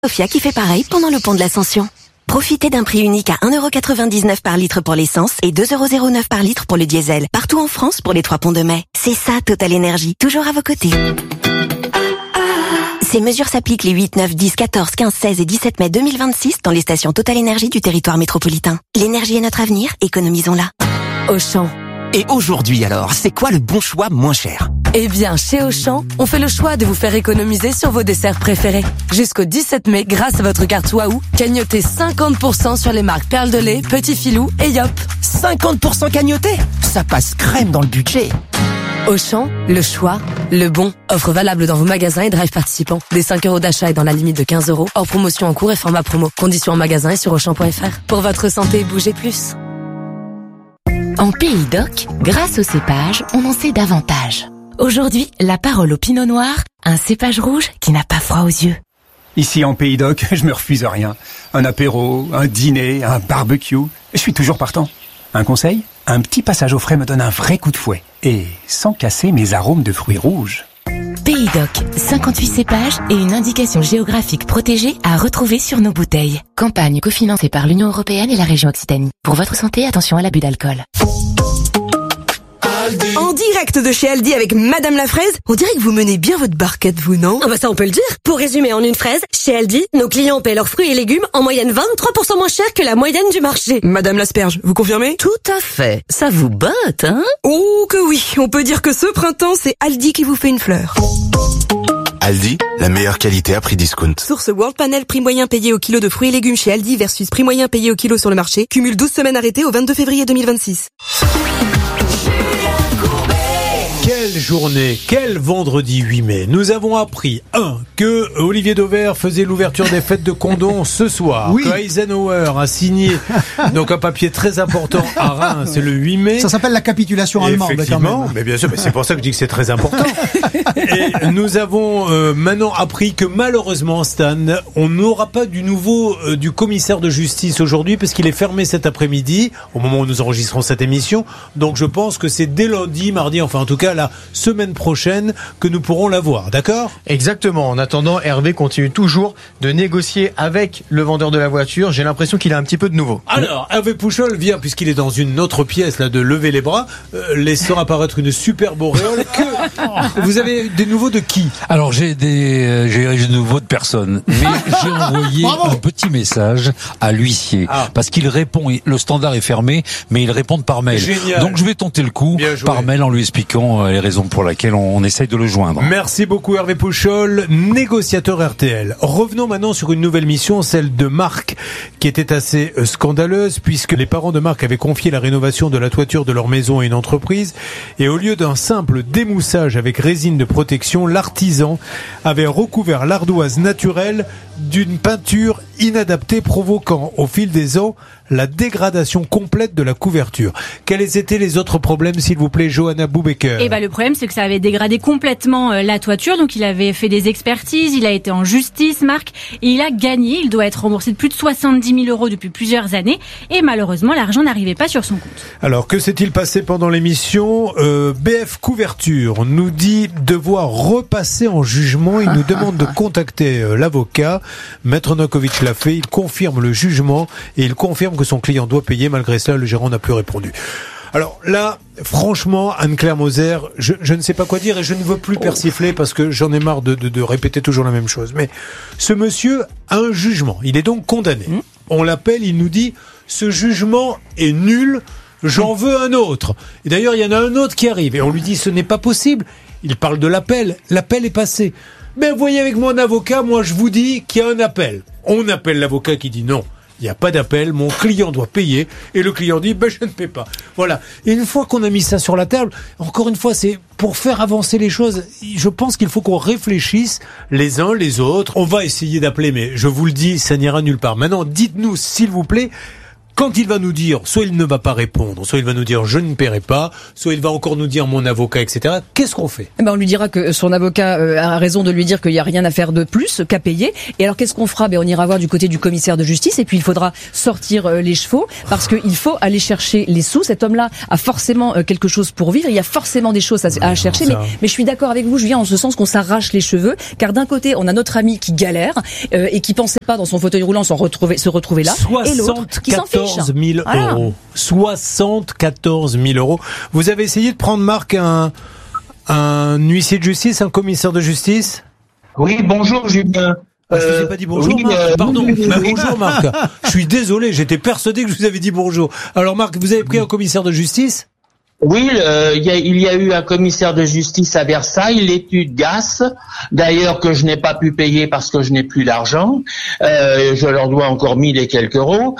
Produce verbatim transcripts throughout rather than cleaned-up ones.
Sofia qui fait pareil pendant le pont de l'Ascension. Profitez d'un prix unique à un euro quatre-vingt-dix-neuf par litre pour l'essence et deux euros zéro neuf par litre pour le diesel. Partout en France pour les trois ponts de mai. C'est ça Total Énergie, toujours à vos côtés. Ces mesures s'appliquent les huit, neuf, dix, quatorze, quinze, seize et dix-sept mai deux mille vingt-six dans les stations Total Énergie du territoire métropolitain. L'énergie est notre avenir, économisons-la. Auchan. Et aujourd'hui alors, c'est quoi le bon choix moins cher ? Eh bien, chez Auchan, on fait le choix de vous faire économiser sur vos desserts préférés. Jusqu'au dix-sept mai, grâce à votre carte Waouh, cagnotez cinquante pour cent sur les marques Perle de lait, Petit Filou et Yop. cinquante pour cent cagnoté ? Ça passe crème dans le budget. Auchan, le choix, le bon. Offre valable dans vos magasins et drive participants. Des cinq euros d'achat et dans la limite de quinze euros. Hors promotion en cours et format promo. Conditions en magasin et sur auchan point f r. Pour votre santé, bougez plus. En Pays d'Oc, grâce au cépage, on en sait davantage. Aujourd'hui, la parole au Pinot Noir, un cépage rouge qui n'a pas froid aux yeux. Ici en Pays d'Oc, je me refuse à rien. Un apéro, un dîner, un barbecue, je suis toujours partant. Un conseil ? Un petit passage au frais me donne un vrai coup de fouet. Et sans casser mes arômes de fruits rouges. Pays d'Oc, cinquante-huit cépages et une indication géographique protégée à retrouver sur nos bouteilles. Campagne cofinancée par l'Union Européenne et la région Occitanie. Pour votre santé, attention à l'abus d'alcool. En direct de chez Aldi avec Madame la Fraise, on dirait que vous menez bien votre barquette, vous, non? Ah bah ça on peut le dire. Pour résumer en une phrase, chez Aldi, nos clients paient leurs fruits et légumes en moyenne vingt-trois pour cent moins cher que la moyenne du marché. Madame l'asperge, vous confirmez? Tout à fait. Ça vous botte, hein? Oh que oui, on peut dire que ce printemps, c'est Aldi qui vous fait une fleur. Aldi, la meilleure qualité à prix discount. Source World Panel, prix moyen payé au kilo de fruits et légumes chez Aldi versus prix moyen payé au kilo sur le marché. Cumule douze semaines arrêtées au vingt-deux février deux mille vingt-six. Quelle journée, quel vendredi huit mai. Nous avons appris, un, que Olivier Dauvert faisait l'ouverture des fêtes de Condom ce soir. Oui. Que Eisenhower a signé donc un papier très important à Reims, c'est le huit mai. Ça s'appelle la capitulation allemande. Effectivement, mais bien sûr, mais c'est pour ça que je dis que c'est très important. Et nous avons euh, maintenant appris que malheureusement, Stan, on n'aura pas du nouveau euh, du commissaire de justice aujourd'hui parce qu'il est fermé cet après-midi, au moment où nous enregistrons cette émission. Donc je pense que c'est dès lundi, mardi, enfin en tout cas la semaine prochaine que nous pourrons la voir, d'accord ? Exactement. En attendant, Hervé continue toujours de négocier avec le vendeur de la voiture. J'ai l'impression qu'il a un petit peu de nouveau. Alors, Hervé Pouchol vient, puisqu'il est dans une autre pièce là, de lever les bras, euh, laissant apparaître une superbe auréole. Que vous avez des nouveaux de qui ? Alors j'ai des euh, j'ai des nouveaux de personne, mais j'ai envoyé un petit message à l'huissier ah. parce qu'il répond. Le standard est fermé, mais il répond par mail. Génial. Donc je vais tenter le coup par mail en lui expliquant euh, les raisons pour lesquelles on, on essaye de le joindre. Merci beaucoup Hervé Pouchol, négociateur R T L. Revenons maintenant sur une nouvelle mission, celle de Marc, qui était assez euh, scandaleuse puisque les parents de Marc avaient confié la rénovation de la toiture de leur maison à une entreprise et au lieu d'un simple démoussage avec résine de protection, l'artisan avait recouvert l'ardoise naturelle d'une peinture inadaptée provoquant au fil des ans la dégradation complète de la couverture. Quels étaient les autres problèmes, s'il vous plaît, Johanna Boubecker ? Eh ben, le problème, c'est que ça avait dégradé complètement euh, la toiture. Donc, il avait fait des expertises, il a été en justice, Marc, et il a gagné. Il doit être remboursé de plus de soixante-dix mille euros depuis plusieurs années. Et malheureusement, l'argent n'arrivait pas sur son compte. Alors, que s'est-il passé pendant l'émission ? euh, B F Couverture nous dit devoir repasser en jugement. Il nous demande de contacter euh, l'avocat. Maître Nokovic l'a fait. Il confirme le jugement et il confirme que son client doit payer. Malgré cela, le gérant n'a plus répondu. Alors là, franchement, Anne-Claire Moser, je, je ne sais pas quoi dire et je ne veux plus persifler parce que j'en ai marre de, de, de répéter toujours la même chose. Mais ce monsieur a un jugement. Il est donc condamné. Mmh. On l'appelle, il nous dit « Ce jugement est nul, j'en veux un autre ». Et d'ailleurs, il y en a un autre qui arrive et on lui dit « Ce n'est pas possible ». Il parle de l'appel. L'appel est passé. Mais voyez avec mon avocat, moi je vous dis qu'il y a un appel. On appelle l'avocat qui dit non. Il n'y a pas d'appel, mon client doit payer, et le client dit, ben, je ne paie pas. Voilà. Et une fois qu'on a mis ça sur la table, encore une fois, c'est pour faire avancer les choses. Je pense qu'il faut qu'on réfléchisse les uns les autres. On va essayer d'appeler, mais je vous le dis, ça n'ira nulle part. Maintenant, dites-nous, s'il vous plaît, Quand il va nous dire, soit il ne va pas répondre, soit il va nous dire je ne paierai pas, soit il va encore nous dire mon avocat, et cetera. Qu'est-ce qu'on fait ? Eh ben, on lui dira que son avocat euh, a raison de lui dire qu'il n'y a rien à faire de plus qu'à payer. Et alors qu'est-ce qu'on fera ? Ben, on ira voir du côté du commissaire de justice et puis il faudra sortir euh, les chevaux parce qu'il faut aller chercher les sous. Cet homme-là a forcément euh, quelque chose pour vivre. Il y a forcément des choses à, à chercher. Mais, mais je suis d'accord avec vous, Julien, en ce sens qu'on s'arrache les cheveux. Car d'un côté, on a notre ami qui galère euh, et qui pensait pas dans son fauteuil roulant s'en retrouver, se retrouver là. Et l'autre qui s'en fiche. soixante-quatorze mille euros. soixante-quatorze mille euros. Vous avez essayé de prendre, Marc, un, un huissier de justice, un commissaire de justice ? Oui, bonjour Julien. Ah, je ne vous ai pas dit bonjour, oui, Marc. Euh, Pardon. Oui, bah, bonjour, Marc. Je suis désolé, j'étais persuadé que je vous avais dit bonjour. Alors, Marc, vous avez pris un commissaire de justice ? Oui, euh, il, y a, il y a eu un commissaire de justice à Versailles, l'étude G A S, d'ailleurs que je n'ai pas pu payer parce que je n'ai plus d'argent. Euh, je leur dois encore mille et quelques euros.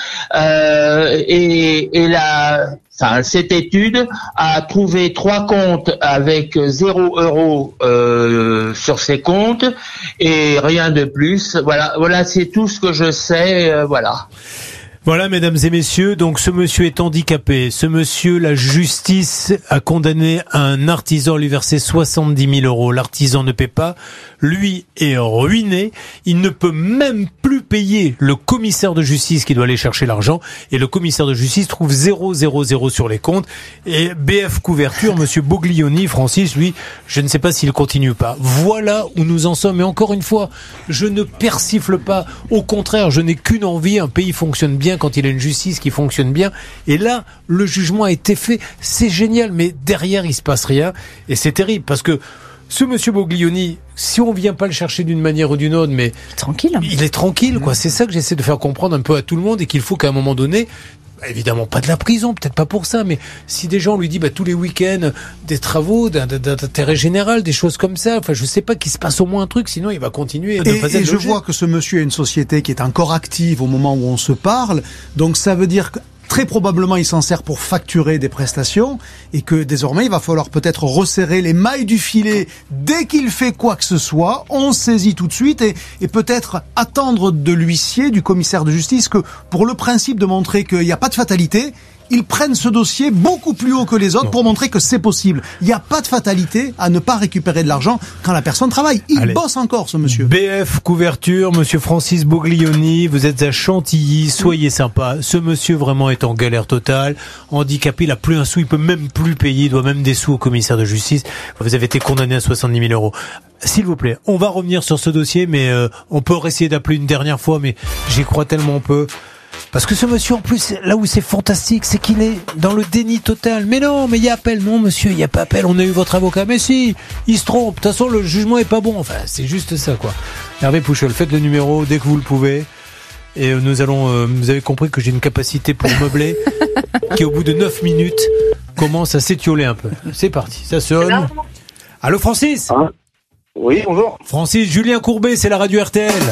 Euh, et, et la, enfin, cette étude a trouvé trois comptes avec zéro euro euh, sur ces comptes et rien de plus. Voilà, voilà, c'est tout ce que je sais. Euh, voilà. Voilà, mesdames et messieurs, donc ce monsieur est handicapé. Ce monsieur, la justice a condamné un artisan à lui verser soixante-dix mille euros. L'artisan ne paie pas. Lui est ruiné. Il ne peut même plus payer le commissaire de justice qui doit aller chercher l'argent. Et le commissaire de justice trouve zéro zéro zéro sur les comptes. Et B F Couverture, monsieur Boglioni, Francis, lui, je ne sais pas s'il continue pas. Voilà où nous en sommes. Et encore une fois, je ne persifle pas. Au contraire, je n'ai qu'une envie. Un pays fonctionne bien quand il a une justice qui fonctionne bien. Et là, le jugement a été fait. C'est génial, mais derrière, il se passe rien. Et c'est terrible parce que ce monsieur Boglioni, si on vient pas le chercher d'une manière ou d'une autre, mais tranquille, il est tranquille, quoi. C'est ça que j'essaie de faire comprendre un peu à tout le monde et qu'il faut qu'à un moment donné, évidemment pas de la prison, peut-être pas pour ça, mais si des gens lui disent bah, tous les week-ends des travaux d'intérêt général, des choses comme ça, enfin je sais pas, qu'il se passe au moins un truc, sinon il va continuer à ne et, pas être et je logé. vois que ce monsieur a une société qui est encore active au moment où on se parle, donc ça veut dire que très probablement, il s'en sert pour facturer des prestations et que désormais, il va falloir peut-être resserrer les mailles du filet dès qu'il fait quoi que ce soit. On saisit tout de suite et, et peut-être attendre de l'huissier, du commissaire de justice, que pour le principe de montrer qu'il n'y a pas de fatalité, ils prennent ce dossier beaucoup plus haut que les autres pour montrer que c'est possible. Il n'y a pas de fatalité à ne pas récupérer de l'argent quand la personne travaille. Il Allez. bosse encore, ce monsieur. B F Couverture, monsieur Francis Boglioni, vous êtes à Chantilly, soyez sympa. Ce monsieur vraiment est en galère totale, handicapé, il a plus un sou, il peut même plus payer, il doit même des sous au commissaire de justice. Vous avez été condamné à soixante-dix mille euros. S'il vous plaît, on va revenir sur ce dossier, mais euh, on peut essayer d'appeler une dernière fois, mais j'y crois tellement peu. Parce que ce monsieur, en plus, là où c'est fantastique, c'est qu'il est dans le déni total. Mais non, mais il y a appel. Non, monsieur, il n'y a pas appel. On a eu votre avocat. Mais si, il se trompe. De toute façon, le jugement est pas bon. Enfin, c'est juste ça, quoi. Hervé Pouchol, faites le numéro dès que vous le pouvez. Et nous allons, euh, vous avez compris que j'ai une capacité pour meubler qui, au bout de neuf minutes, commence à s'étioler un peu. C'est parti, ça sonne. Allô, Francis? Hein? Oui, bonjour. Francis, Julien Courbet, c'est la radio R T L.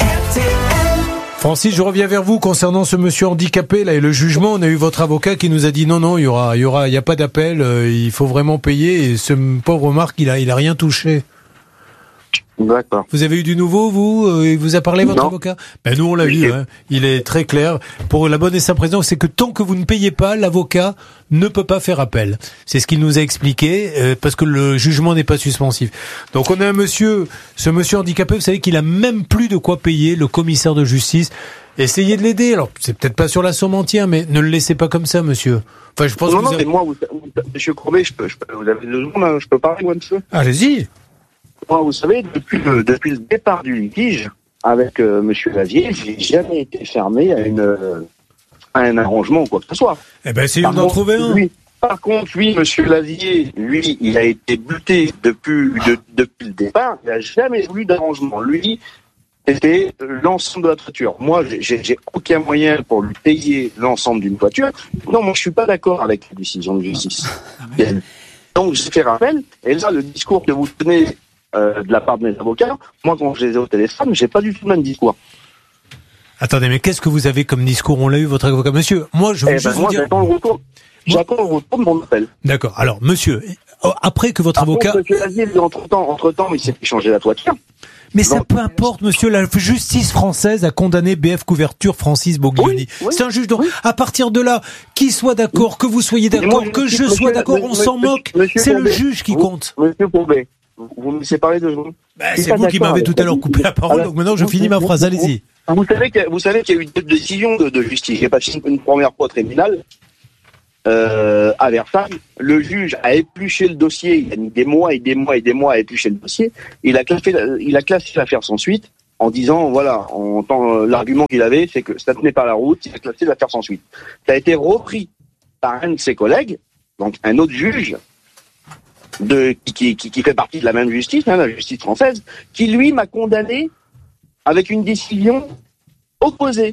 Francis, je reviens vers vous concernant ce monsieur handicapé là et le jugement. On a eu votre avocat qui nous a dit non, non, il y aura, il y aura, il y a pas d'appel. Euh, il faut vraiment payer. Et ce pauvre Marc, il a, il a rien touché. D'accord. Vous avez eu du nouveau, vous euh, Il vous a parlé votre non. avocat? Ben nous on l'a eu. Hein. Il est très clair. Pour la bonne et simple raison, c'est que tant que vous ne payez pas, l'avocat ne peut pas faire appel. C'est ce qu'il nous a expliqué euh, parce que le jugement n'est pas suspensif. Donc on a un monsieur, ce monsieur handicapé, vous savez qu'il a même plus de quoi payer. Le commissaire de justice, essayez de l'aider. Alors c'est peut-être pas sur la somme entière, mais ne le laissez pas comme ça, monsieur. Enfin, je pense non, que non, vous avez... mais moi, vous, monsieur Courbet, je peux, je peux, vous avez deux secondes, hein, je peux parler, moi, monsieur. Allez-y. Moi, vous savez, depuis le, depuis le départ du litige avec euh, monsieur Lavier, j'ai jamais été fermé à une euh, à un arrangement ou quoi que ce soit. Eh ben, essayons d'en trouver un. Lui, par contre, lui, monsieur Lavier, lui, il a été buté depuis de, depuis le départ. Il n'a jamais voulu d'arrangement. Lui, c'était l'ensemble de la toiture. Moi, j'ai, j'ai aucun moyen pour lui payer l'ensemble d'une toiture. Non, moi, je suis pas d'accord avec la décision de justice. Donc, j'ai fait rappel. Et là, le discours que vous tenez Euh, de la part de mes avocats, moi quand je les ai au téléphone, j'ai pas du tout le même discours. Attendez, mais qu'est-ce que vous avez comme discours? On l'a eu, votre avocat, monsieur. Moi, je veux eh juste ben, vous moi, dire. J'attends le retour. J'attends le retour de mon appel. D'accord. Alors, monsieur, après que votre Par avocat. contre, monsieur Lazier, entre temps, entre temps, il s'est fait changer la toiture. Mais ça peu importe, monsieur, la justice française a condamné B F Couverture Francis Boglioni. Oui, oui, c'est un juge. Donc, oui. À partir de là, qu'il soit d'accord, que vous soyez d'accord, moi, que je monsieur, sois d'accord, on monsieur, s'en moque. Monsieur c'est Courbet, le juge qui vous, compte. Monsieur Courbet, vous me laissez parler deux secondes. Bah, c'est vous qui m'avez tout à l'heure coupé la parole, donc maintenant je finis ma phrase. Allez-y. Vous savez qu'il y a, vous savez qu'il y a eu deux décisions de, de justice. J'ai passé une première fois tribunal. Euh, à Versailles, le juge a épluché le dossier, il a mis des mois et des mois et des mois à éplucher le dossier, il a classé, il a classé l'affaire sans suite en disant, voilà, en tant, l'argument qu'il avait, c'est que ça tenait pas la route, il a classé l'affaire sans suite. Ça a été repris par un de ses collègues, donc un autre juge, de, qui, qui, qui fait partie de la même justice, hein, la justice française, qui lui m'a condamné avec une décision opposée.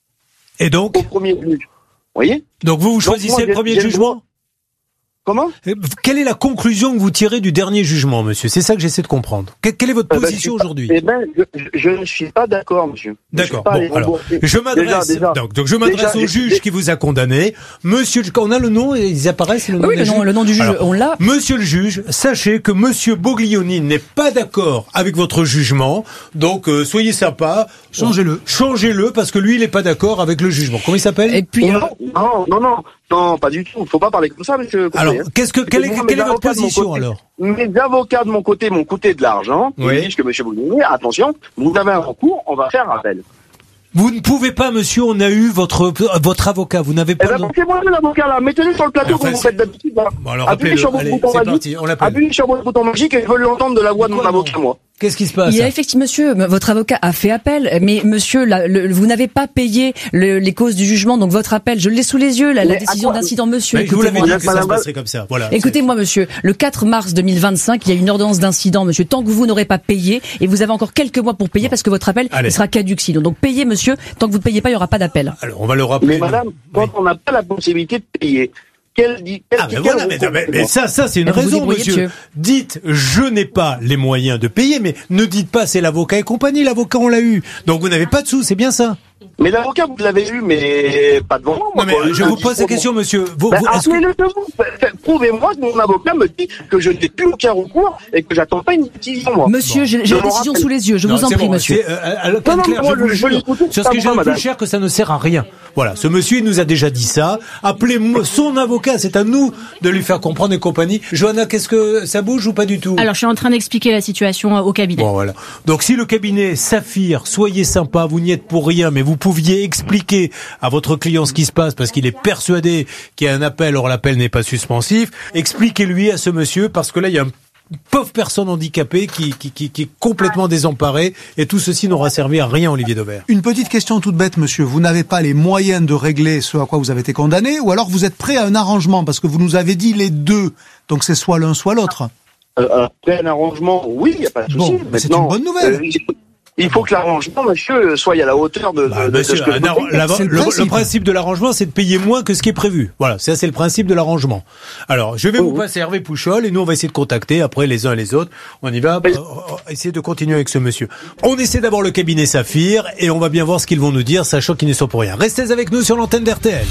Et donc? Au premier juge. Vous voyez? Donc vous, vous choisissez Donc, moi, le premier jugement? Comment? Quelle est la conclusion que vous tirez du dernier jugement, monsieur? C'est ça que j'essaie de comprendre. Quelle est votre position euh, ben, aujourd'hui? Eh ben, je, je ne suis pas d'accord, monsieur. D'accord. Bon, alors, je m'adresse, déjà, déjà, donc, donc je m'adresse déjà, au juge déjà, qui vous a condamné. Monsieur, on a le nom, ils apparaissent, le nom Oui, le nom, le nom du juge, alors, on l'a. Monsieur le juge, sachez que monsieur Boglioni n'est pas d'accord avec votre jugement. Donc, euh, soyez sympa. Changez-le. Changez-le, parce que lui, il n'est pas d'accord avec le jugement. Comment il s'appelle? Et puis, non, non, non, non, non, pas du tout. Il ne faut pas parler comme ça, monsieur. Alors, qu'est-ce que, quelle est, quelle est votre position, côté, alors? Mes avocats de mon côté m'ont coûté de l'argent. Oui. Ils disent que monsieur Boglioni, attention, vous avez un recours, on va faire appel. Vous ne pouvez pas, monsieur, on a eu votre, votre avocat, vous n'avez pas... Eh ben, c'est moi l'avocat, là, mettez-le sur le plateau comme vous faites d'habitude, là. Bon, alors, appuyez sur votre bouton magique, appuyez sur votre bouton magique et je veux l'entendre de la voix de mon avocat, moi. Qu'est-ce qui se passe? Il y a effectivement, monsieur, votre avocat a fait appel, mais monsieur, la, le, vous n'avez pas payé le, les causes du jugement, donc votre appel, je l'ai sous les yeux, la, la décision d'incident, monsieur. Mais je vous l'avais dit que ça se passerait comme ça. Voilà. Écoutez-moi, monsieur, le quatre mars deux mille vingt-cinq, il y a une ordonnance d'incident, monsieur. Tant que vous n'aurez pas payé, et vous avez encore quelques mois pour payer, parce que votre appel il sera caduc sinon. Donc payez, monsieur. Tant que vous ne payez pas, il n'y aura pas d'appel. Alors, on va le rappeler. Mais madame, quand oui. on n'a pas la possibilité de payer, Quel dit, quel, ah ben voilà, mais, mais, mais ça, ça c'est une mais raison, monsieur. monsieur. Dites, je n'ai pas les moyens de payer, mais ne dites pas c'est l'avocat et compagnie. L'avocat, on l'a eu. Donc vous n'avez pas de sous, c'est bien ça. Mais l'avocat, vous l'avez eu, mais pas devant moi. Non, mais quoi, je vous pose la question, monsieur. Vous, ben, vous, appelez-le que... vous. Prouvez-moi que mon avocat me dit que je n'ai plus aucun recours et que j'attends pas une décision, moi. Monsieur, j'ai, j'ai la décision sous les yeux, je non, vous en prie, bon, monsieur. Euh, à non, non, clair, moi, je, je, je, je sur ce que j'ai le plus cher, que ça ne sert à rien. Voilà, ce monsieur, il nous a déjà dit ça. Appelez-moi son avocat, c'est à nous de lui faire comprendre et compagnie. Johanna, qu'est-ce que ça bouge ou pas du tout? Alors, je suis en train d'expliquer la situation au cabinet. Bon, voilà. Donc, si le cabinet Saphir, soyez sympa, vous n'y êtes pour rien, mais vous pouviez expliquer à votre client ce qui se passe parce qu'il est persuadé qu'il y a un appel, or l'appel n'est pas suspensif. Expliquez-lui à ce monsieur, parce que là, il y a une pauvre personne handicapée qui, qui, qui, qui est complètement désemparée, et tout ceci n'aura servi à rien, Olivier Dauvert. Une petite question toute bête, monsieur. Vous n'avez pas les moyens de régler ce à quoi vous avez été condamné, ou alors vous êtes prêt à un arrangement, parce que vous nous avez dit les deux, donc c'est soit l'un soit l'autre. Euh, après un arrangement, oui, il n'y a pas de souci. Bon, c'est une bonne nouvelle. Euh, Il faut que l'arrangement, monsieur, soit à la hauteur de, bah, de, monsieur, de ce que un, vous la, le, le, le principe de l'arrangement, c'est de payer moins que ce qui est prévu. Voilà, ça c'est le principe de l'arrangement. Alors, je vais oh, vous oui. passer Hervé Pouchol et nous on va essayer de contacter après les uns et les autres. On y va, oui. euh, essayer de continuer avec ce monsieur. On essaie d'abord le cabinet Saphir et on va bien voir ce qu'ils vont nous dire, sachant qu'ils ne sont pour rien. Restez avec nous sur l'antenne d'R T L.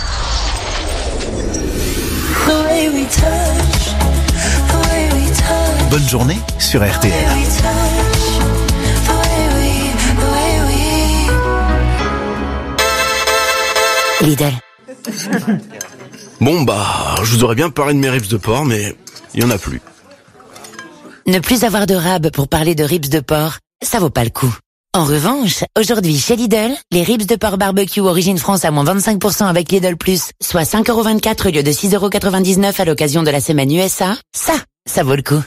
Bonne journée sur R T L. Lidl. Bon bah, je vous aurais bien parlé de mes ribs de porc, mais il y en a plus. Ne plus avoir de rab pour parler de ribs de porc, ça vaut pas le coup. En revanche, aujourd'hui chez Lidl, les ribs de porc barbecue origine France à moins vingt-cinq pour cent avec Lidl Plus, soit cinq euros vingt-quatre au lieu de six euros quatre-vingt-dix-neuf à l'occasion de la semaine U S A, ça, ça vaut le coup.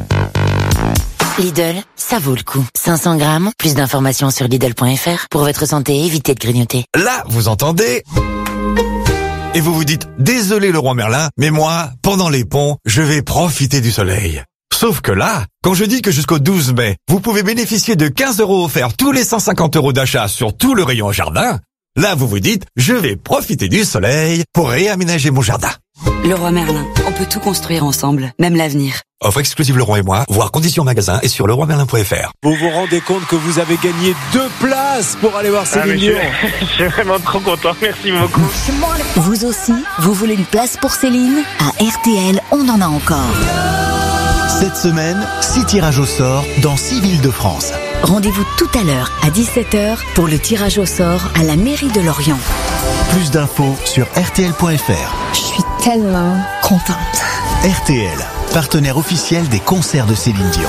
Lidl, ça vaut le coup. cinq cents grammes, plus d'informations sur Lidl point F R. Pour votre santé, évitez de grignoter. Là, vous entendez? Et vous vous dites, désolé le roi Merlin, mais moi, pendant les ponts, je vais profiter du soleil. Sauf que là, quand je dis que jusqu'au douze mai, vous pouvez bénéficier de quinze euros offerts tous les cent cinquante euros d'achat sur tout le rayon jardin, là vous vous dites, je vais profiter du soleil pour réaménager mon jardin. Leroy Merlin, on peut tout construire ensemble, même l'avenir. Offre exclusive Leroy et moi, voir conditions magasin et sur leroy merlin point F R. Vous vous rendez compte que vous avez gagné deux places pour aller voir Céline Dion. Ah, je, je suis vraiment trop content, merci beaucoup. Vous aussi, vous voulez une place pour Céline? À R T L, on en a encore. Cette semaine, six tirages au sort dans six villes de France. Rendez-vous tout à l'heure à dix-sept heures pour le tirage au sort à la mairie de Lorient. Plus d'infos sur R T L point F R. Je suis tellement contente. R T L, partenaire officiel des concerts de Céline Dion.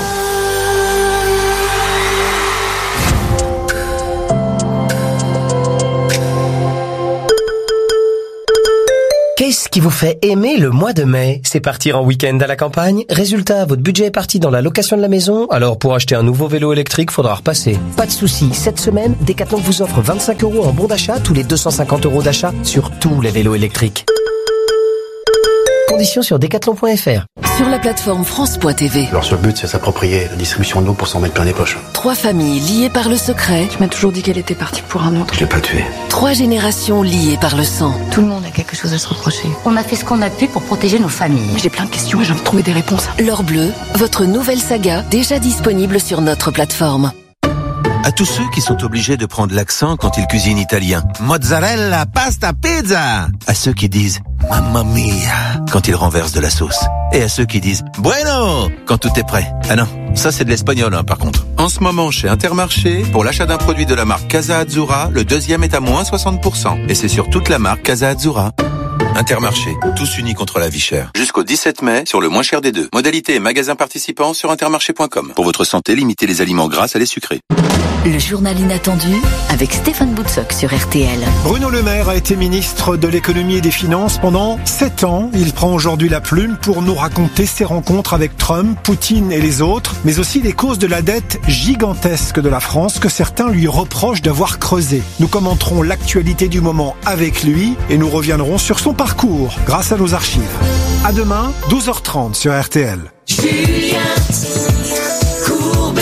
Qu'est-ce qui vous fait aimer le mois de mai? C'est partir en week-end à la campagne. Résultat, votre budget est parti dans la location de la maison. Alors pour acheter un nouveau vélo électrique, faudra repasser. Pas de souci, cette semaine, Decathlon vous offre vingt-cinq euros en bon d'achat tous les deux cent cinquante euros d'achat sur tous les vélos électriques. Conditions sur decathlon point F R. Sur la plateforme France point T V. Leur seul but, c'est s'approprier la distribution de l'eau pour s'en mettre plein les poches. Trois familles liées par le secret. Tu m'as toujours dit qu'elle était partie pour un autre. Je l'ai pas tuée. Trois générations liées par le sang. Tout le monde a quelque chose à se reprocher. On a fait ce qu'on a pu pour protéger nos familles. J'ai plein de questions et j'ai envie de trouver des réponses. L'or bleu, votre nouvelle saga, déjà disponible sur notre plateforme. À tous ceux qui sont obligés de prendre l'accent quand ils cuisinent italien. Mozzarella, pasta, pizza. À ceux qui disent mamma mia quand ils renversent de la sauce. Et à ceux qui disent bueno quand tout est prêt. Ah non, ça c'est de l'espagnol hein, par contre. En ce moment chez Intermarché, pour l'achat d'un produit de la marque Casa Azzurra, le deuxième est à moins soixante pour cent. Et c'est sur toute la marque Casa Azzurra. Intermarché, tous unis contre la vie chère. Jusqu'au dix-sept mai, sur le moins cher des deux. Modalité et magasins participants sur intermarché point com. Pour votre santé, limitez les aliments gras à les sucrés. Le journal inattendu avec Stéphane Boutsock sur R T L. Bruno Le Maire a été ministre de l'économie et des finances pendant sept ans. Il prend aujourd'hui la plume pour nous raconter ses rencontres avec Trump, Poutine et les autres, mais aussi les causes de la dette gigantesque de la France que certains lui reprochent d'avoir creusée. Nous commenterons l'actualité du moment avec lui et nous reviendrons sur son parcours grâce à nos archives. À demain, douze heures trente sur R T L. Julien Courbet.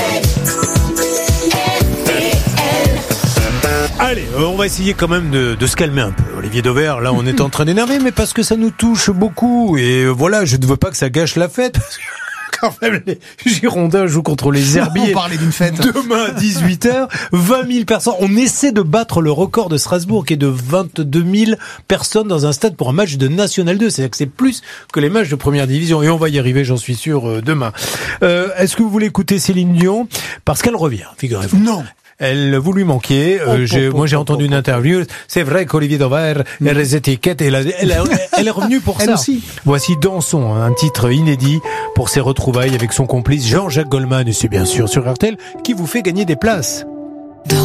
Allez, on va essayer quand même de, de se calmer un peu. Olivier Dauvert, là, on est en train d'énerver, mais parce que ça nous touche beaucoup. Et voilà, je ne veux pas que ça gâche la fête, parce que quand même, les Girondins jouent contre les Herbiers. On parlait d'une fête. Demain à dix-huit heures, vingt mille personnes. On essaie de battre le record de Strasbourg, qui est de vingt-deux mille personnes dans un stade pour un match de National deux. C'est-à-dire que c'est plus que les matchs de première division. Et on va y arriver, j'en suis sûr, euh, demain. Euh, est-ce que vous voulez écouter Céline Dion? Parce qu'elle revient, figurez-vous. Non. Elle, vous lui manquiez. Euh, j'ai, moi, j'ai entendu une interview. C'est vrai qu'Olivier Dauvert, elle a les étiquettes. Elle, a, elle, a, elle est revenue pour elle ça. Aussi. Voici Dansons, un titre inédit pour ses retrouvailles avec son complice Jean-Jacques Goldman. Et c'est bien sûr sur R T L qui vous fait gagner des places.